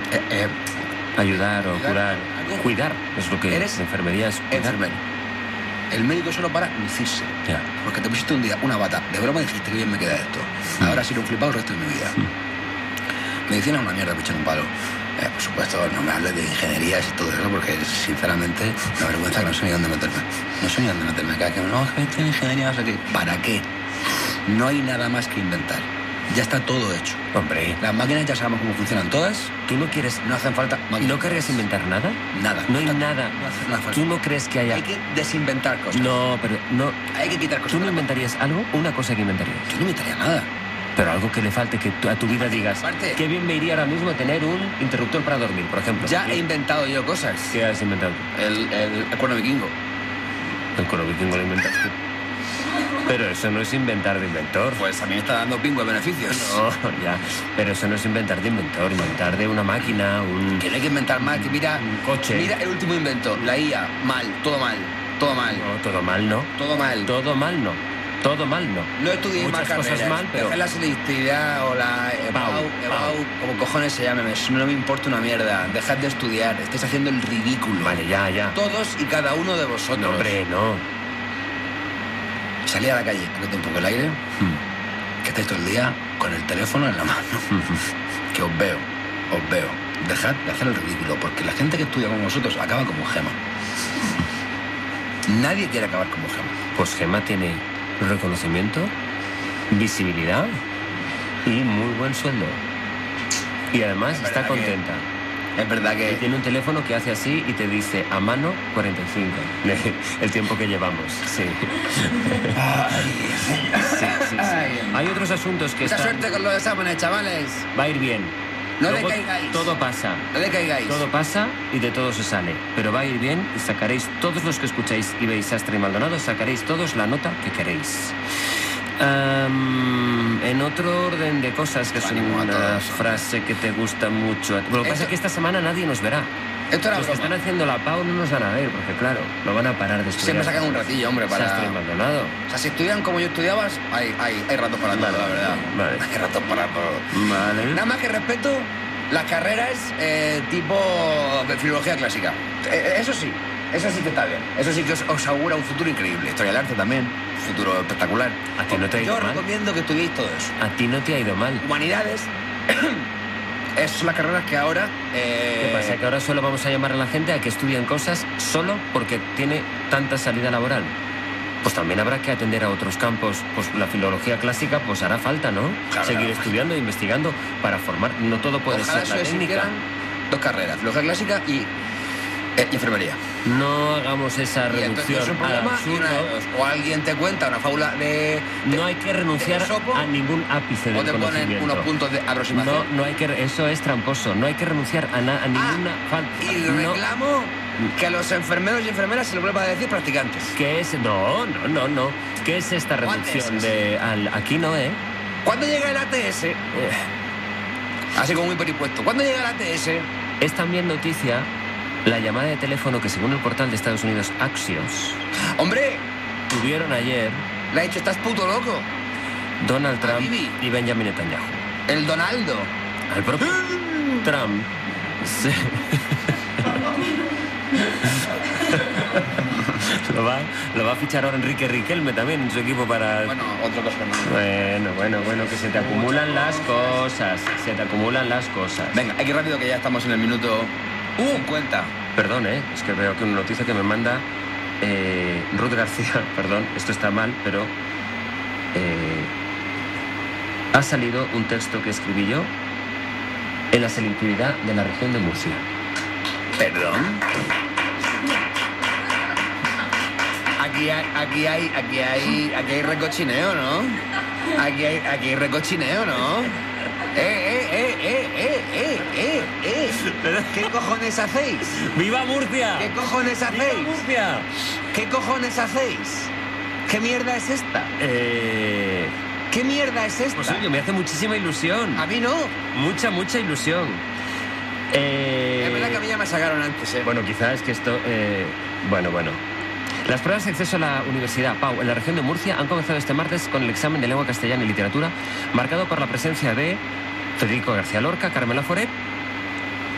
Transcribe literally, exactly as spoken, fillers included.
Eh, eh, Ayudar o curar. ¿Algo? Cuidar es lo que Eres la enfermería es. Cuidar. enfermero. El médico solo para lucirse. Ya. Porque te pusiste un día una bata. De broma dijiste que bien me queda esto. Ahora sí lo he flipado el resto de mi vida. Medicina es una mierda, pichar un palo. Eh, por supuesto, no me hables de ingenierías y todo eso, porque sinceramente me avergüenza que no sé ni dónde meterme. No sé ni dónde meterme. Cada que me no, que tiene ingeniería, no sé qué. ¿Para qué? No hay nada más que inventar. Ya está todo hecho. Hombre, Las máquinas ya sabemos cómo funcionan todas. ¿tú no quieres... No hacen falta máquinas. ¿No querrías inventar nada? Nada. No hay Está- nada. No hace nada falta. ¿Tú no crees que haya...? Hay que desinventar cosas. No, pero no... Hay que quitar cosas. ¿Tú no de la inventarías algo? Una cosa que inventarías. máquina. Yo no inventaría nada. Pero algo que le falte, que tú- a tu vida digas... aparte- Qué bien me iría ahora mismo tener un interruptor para dormir, por ejemplo. Ya he ¿Qué- inventado yo cosas. ¿Qué has inventado? El, el, el cuerno vikingo. El coro vikingo lo inventaste. Pero eso no es inventar de inventor. Pues a mí me está dando pingo de beneficios. No, ya. Pero eso no es inventar de inventor. Inventar de una máquina, un... Que no hay que inventar más. Que mira, Un coche. Mira el último invento. La I A. Mal. Todo mal. Todo mal. No, todo mal no. Todo mal. Todo mal no. Todo mal no. No estudiéis más Muchas cosas carreras. mal, pero... Dejad la selectividad o la E B A U, Pau, E B A U, como cojones se llamen. Eso no me importa una mierda. Dejad de estudiar. Estáis haciendo el ridículo. Vale, ya, ya. Todos y cada uno de vosotros. No, hombre, no. Salí a la calle, que un poco el aire, Hmm. que estáis todo el día con el teléfono en la mano. Que os veo, os veo. Dejad de hacer el ridículo, porque la gente que estudia con vosotros acaba como Gema. Nadie quiere acabar como Gema. Pues Gemma tiene reconocimiento, visibilidad y muy buen sueldo. Y además Es está verdad que- contenta. Es verdad Y que... tiene un teléfono que hace así y te dice a mano cuarenta y cinco. El tiempo que llevamos, sí. Ay, Sí, sí, sí. Ay. Hay otros asuntos que mucha están... suerte con los exámenes, chavales. Va a ir bien. No Luego decaigáis. Todo pasa. No decaigáis. Todo pasa y de todo se sale. Pero va a ir bien y sacaréis, todos los que escucháis y veis Sastre y Maldonado, sacaréis todos la nota que queréis. Am, en otro orden de cosas, que es Ánimo a una todos, frase que te gusta mucho. Lo que pasa Esto- es que esta semana nadie nos verá. Esto era Los que broma. están haciendo la Pau no nos van a ver, porque claro, no van a parar de estudiar. Siempre sacan un ratillo, hombre, para... Sastre y Maldonado. O sea, si estudian como yo estudiabas, hay, hay, hay ratos para todo, Vale, la verdad. vale. Hay ratos para todo. Vale. Nada más que respeto las carreras eh, tipo de filología clásica. Eh, eso sí, eso sí que está bien. Eso sí que os, os augura un futuro increíble. Historia del arte también, futuro espectacular. A ti no te ha ido Yo mal. recomiendo que estudiéis todo eso. A ti no te ha ido mal. Humanidades, esas son las carreras que ahora... eh, ¿Qué pasa? Que ahora solo vamos a llamar a la gente a que estudien cosas solo porque tiene tanta salida laboral. Pues también habrá que atender a otros campos. Pues la filología clásica pues hará falta, ¿no? Claro, Seguir claro. estudiando e investigando para formar. No todo puede Ojalá ser la solo técnica. existieran dos carreras, filología clásica y, eh, y enfermería. No hagamos esa Y entonces reducción es un al problema y absurdo. una de dos. O alguien te cuenta una fábula de... de- No hay que renunciar de Esopo, a ningún ápice o del te ponen conocimiento. unos puntos de aproximación. No, no hay que... Eso es tramposo. No hay que renunciar a, na- a ninguna falta. Ah, Y No. reclamo que a los enfermeros y enfermeras se les vuelva a decir practicantes. ¿Qué es? No, no, no, no. ¿Qué es esta O reducción A T S. de... Al, aquí no, ¿eh? ¿Cuándo llega el A T S? Eh, Así como muy peripuesto. ¿Cuándo llega el A T S? Es también noticia la llamada de teléfono que, según el portal de Estados Unidos Axios, Hombre, tuvieron ayer le ha dicho, estás puto loco. Donald A Trump Bibi. y Benjamin Netanyahu. El Donaldo. Al propio Trump. se- lo, va, lo va a fichar ahora Enrique Riquelme también en su equipo para... Bueno, otro cosa no. Bueno, bueno, bueno, que se te acumulan las cosas. Se te acumulan las cosas. Venga, hay que ir rápido que ya estamos en el minuto cincuenta. Perdón, ¿eh? Es que veo que una noticia que me manda eh, Ruth García, perdón, esto está mal, pero eh, ha salido un texto que escribí yo en la selectividad de la región de Murcia. Perdón. Aquí hay, aquí hay, aquí hay, aquí hay recochineo, ¿no? Aquí hay, aquí hay recochineo, ¿no? Eh, eh, eh, eh, eh, eh, eh, eh. ¿Qué cojones hacéis? ¡Viva Murcia! ¿Qué cojones hacéis? ¡Viva Murcia! ¿Qué cojones hacéis? ¿Qué mierda es esta? Eh, ¿Qué mierda es esta? pues oye, me hace muchísima ilusión. A mí no. Mucha, mucha ilusión. Eh, Es verdad que a mí ya me sacaron antes, ¿eh? Bueno, quizás es que esto... eh, bueno, bueno. Las pruebas de acceso a la Universidad Pau en la región de Murcia han comenzado este martes con el examen de lengua castellana y literatura, marcado por la presencia de Federico García Lorca, Carmela Foret